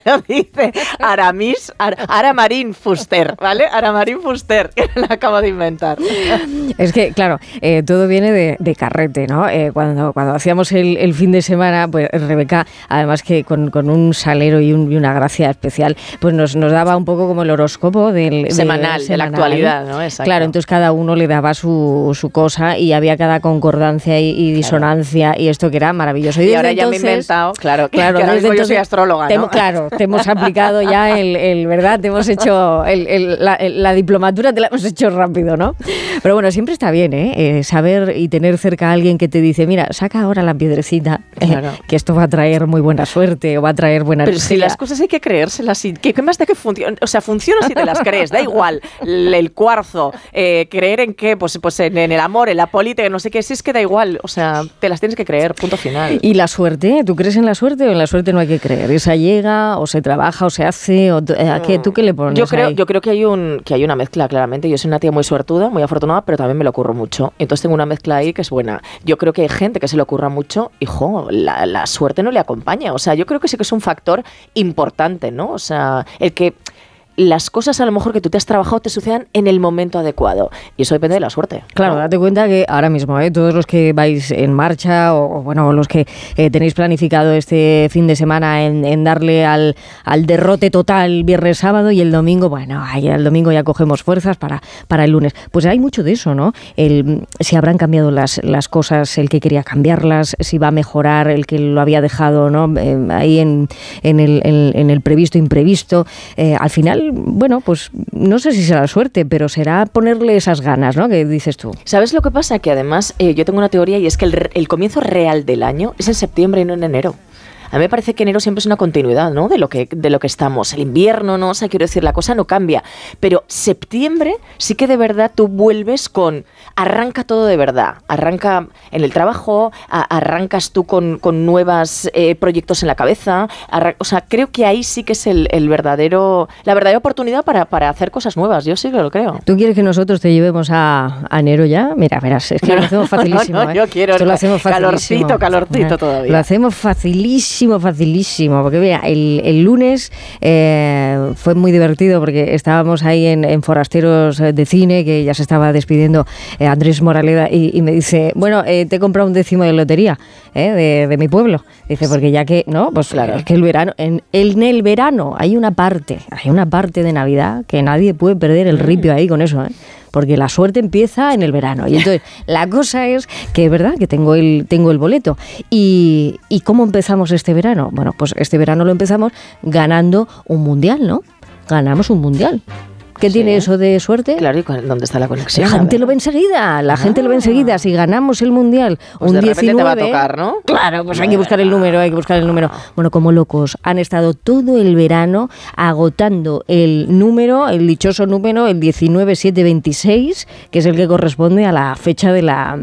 Lo dice Aramarín Fuster, ¿vale? Aramarín Fuster, que lo acabo de inventar. Es que, claro, todo viene de carrete, ¿no? Cuando hacíamos el fin de semana, pues Rebeca, además que con un salero y una gracia especial, pues nos daba un poco como el horóscopo semanal, de la actualidad, ¿no? Exacto. Claro, entonces cada uno le daba su cosa y había cada concordancia y disonancia, y esto que era maravilloso. Y ahora ya me he inventado, claro, que ahora mismo yo soy astróloga, ¿no? Claro, te hemos aplicado ya ¿verdad? Te hemos hecho la diplomatura, te la hemos hecho rápido, ¿no? Pero bueno, siempre está bien, saber y tener cerca a alguien que te dice, mira, saca ahora la piedrecita, claro, que esto va a traer muy buena suerte o va a traer buena energía. Pero si las cosas hay que creérselas, ¿qué más da que funcione? O sea, funciona si te las crees, da igual. El cuarzo, creer en qué, pues en el amor, en la política, no sé qué, si es que da igual, o sea, te las tienes que creer, punto final. ¿Y la suerte? ¿Tú crees en la suerte o en la suerte no hay que creer? ¿Esa llega o se trabaja o se hace? ¿O ¿tú qué le pones yo creo que hay una mezcla, claramente. Yo soy una tía muy suertuda, muy afortunada, pero también me lo ocurro mucho. Entonces tengo una mezcla ahí que es buena. Yo creo que hay gente que se le ocurra mucho y, la suerte no le acompaña. O sea, yo creo que sí que es un factor importante, ¿no? O sea, el que las cosas a lo mejor que tú te has trabajado te sucedan en el momento adecuado. Y eso depende de la suerte. Claro, date cuenta que ahora mismo, todos los que vais en marcha o los que tenéis planificado este fin de semana en darle al derrote total viernes, sábado y el domingo, el domingo ya cogemos fuerzas para el lunes. Pues hay mucho de eso, ¿no? Si habrán cambiado las cosas, el que quería cambiarlas, si va a mejorar el que lo había dejado, ¿no? Ahí en el previsto, imprevisto. Al final, pues no sé si será suerte, pero será ponerle esas ganas, ¿no? Que dices tú. ¿Sabes lo que pasa? Que además yo tengo una teoría y es que el comienzo real del año es en septiembre y no en enero. A mí me parece que enero siempre es una continuidad, ¿no? De lo que estamos. El invierno, ¿no? O sea, quiero decir, la cosa no cambia. Pero septiembre sí que de verdad tú vuelves arranca todo de verdad. Arranca en el trabajo, arrancas tú con nuevos proyectos en la cabeza. O sea, creo que ahí sí que es la verdadera oportunidad para hacer cosas nuevas. Yo sí que lo creo. ¿Tú quieres que nosotros te llevemos a enero ya? Mira, verás, es que lo hacemos facilísimo. No, yo quiero. Esto lo hacemos facilísimo. Calorcito todavía. Lo hacemos facilísimo, porque mira, el lunes fue muy divertido porque estábamos ahí en Forasteros de Cine, que ya se estaba despidiendo Andrés Moraleda, y me dice, te he comprado un 10º de lotería de mi pueblo. Dice, porque ya que, ¿no? Pues claro, es que el verano, en el verano hay una parte de Navidad que nadie puede perder el ripio ahí con eso, porque la suerte empieza en el verano. Y entonces la cosa es que es verdad que tengo el boleto. ¿Y cómo empezamos este verano? Bueno, pues este verano lo empezamos ganando un mundial, ¿no? Ganamos un mundial. ¿Qué tiene eso de suerte? Claro, ¿y dónde está la conexión? La gente lo ve enseguida, si ganamos el mundial, pues un 19... Repente te va a tocar, ¿no? Claro, pues hay que buscar el número. Bueno, como locos, han estado todo el verano agotando el dichoso número, el 19726, que es el que corresponde a la fecha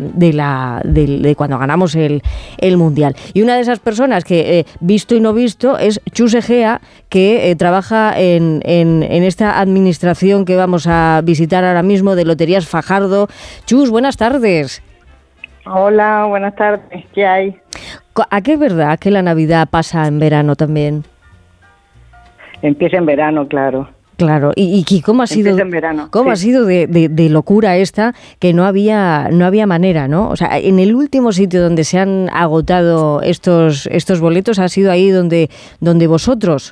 de cuando ganamos el mundial. Y una de esas personas que, visto y no visto, es Chus Egea, que trabaja en esta administración que vamos a visitar ahora mismo de Loterías Fajardo. Chus, buenas tardes. Hola, buenas tardes. ¿Qué hay? ¿A qué es verdad que la Navidad pasa en verano también? Empieza en verano, claro. Claro, ¿y cómo ha sido? Empieza en verano. ¿Cómo ha sido de locura esta que no había manera, ¿no? O sea, en el último sitio donde se han agotado estos boletos ha sido ahí donde vosotros.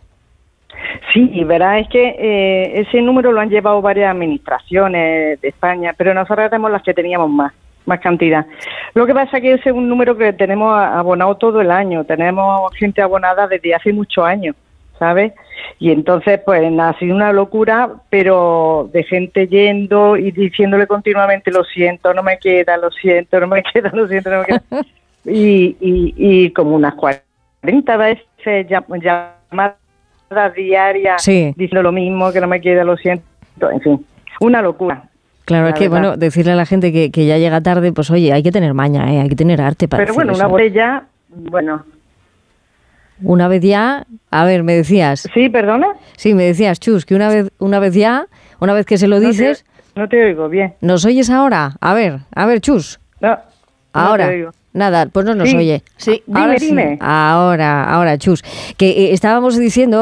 Sí, verdad es que ese número lo han llevado varias administraciones de España, pero nosotros éramos las que teníamos más cantidad. Lo que pasa es que ese es un número que tenemos abonado todo el año, tenemos gente abonada desde hace muchos años, ¿sabes? Y entonces, pues, ha sido una locura, pero de gente yendo y diciéndole continuamente, lo siento, no me queda, lo siento, no me queda, lo siento, no me queda. Y como unas 40 veces llamadas diaria, sí, diciendo lo mismo, que no me queda, lo siento, en fin, una locura. Claro, es que, bueno, decirle a la gente que ya llega tarde, pues oye, hay que tener maña, hay que tener arte para pero bueno, eso. Una botella, bueno. Una vez ya, a ver, me decías. ¿Sí, perdona? Sí, me decías, Chus, que una vez ya, una vez que se lo dices. No te oigo bien. ¿Nos oyes ahora? A ver, Chus. No. Ahora. No te oigo. Nada, pues no nos oye. Sí, ahora dime. Ahora, Chus. Que estábamos diciendo